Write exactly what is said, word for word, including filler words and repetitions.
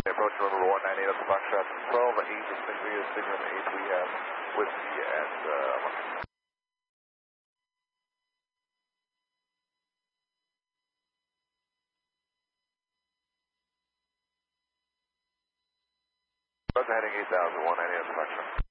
Approach number one nine eight at the Foxtrot twelve eight, Signal Signal eight, we have whiskey and uh, Delta heading eight thousand, one nine eight at the Foxtrot.